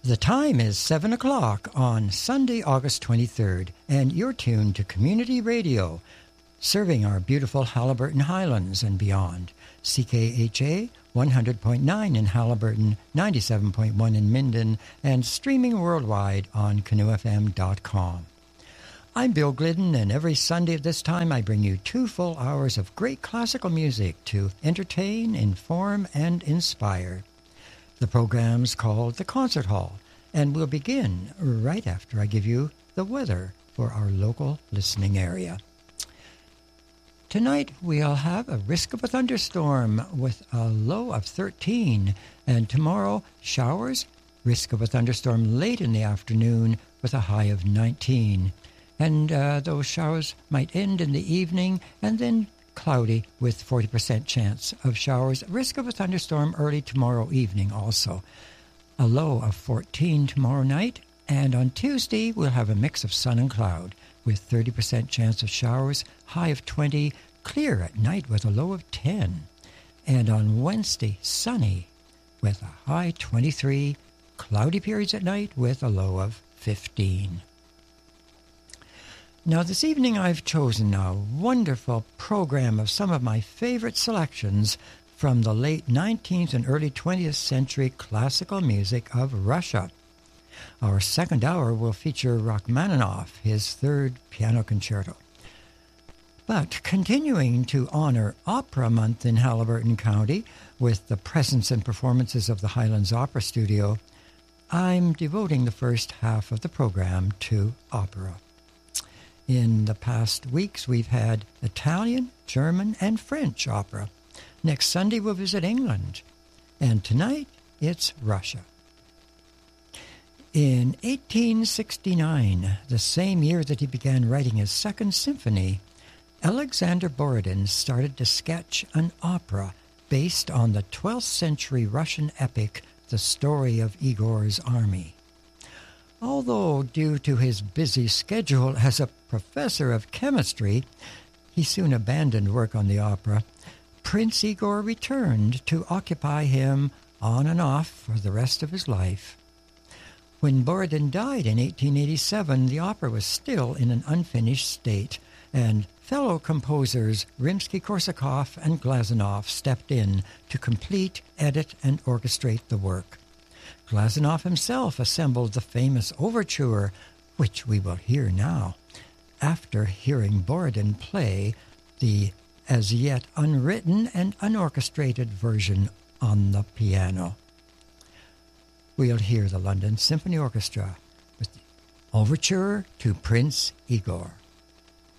The time is 7 o'clock on Sunday, August 23rd, and you're tuned to Community Radio, serving our beautiful Haliburton Highlands and beyond. CKHA 100.9 in Haliburton, 97.1 in Minden, and streaming worldwide on canoefm.com. I'm Bill Glidden, and every Sunday at this time I bring you 2 full hours of great classical music to entertain, inform, and inspire. The program's called The Concert Hall, and we'll begin right after I give you the weather for our local listening area. Tonight we'll have a risk of a thunderstorm with a low of 13, and tomorrow showers, risk of a thunderstorm late in the afternoon with a high of 19. And those showers might end in the evening and then cloudy with 40% chance of showers. Risk of a thunderstorm early tomorrow evening also. A low of 14 tomorrow night. And on Tuesday, we'll have a mix of sun and cloud with 30% chance of showers, high of 20, clear at night with a low of 10. And on Wednesday, sunny with a high 23, cloudy periods at night with a low of 15. Now, this evening I've chosen a wonderful program of some of my favorite selections from the late 19th and early 20th century classical music of Russia. Our second hour will feature Rachmaninoff, his third piano concerto. But continuing to honor Opera Month in Haliburton County with the presence and performances of the Highlands Opera Studio, I'm devoting the first half of the program to opera. In the past weeks, we've had Italian, German, and French opera. Next Sunday, we'll visit England. And tonight, it's Russia. In 1869, the same year that he began writing his Second Symphony, Alexander Borodin started to sketch an opera based on the 12th century Russian epic, The Story of Igor's Army. Although, due to his busy schedule as a professor of chemistry, he soon abandoned work on the opera, Prince Igor returned to occupy him on and off for the rest of his life. When Borodin died in 1887, the opera was still in an unfinished state, and fellow composers Rimsky-Korsakov and Glazunov stepped in to complete, edit, and orchestrate the work. Glazunov himself assembled the famous overture, which we will hear now, after hearing Borodin play the as yet unwritten and unorchestrated version on the piano. We'll hear the London Symphony Orchestra with the overture to Prince Igor.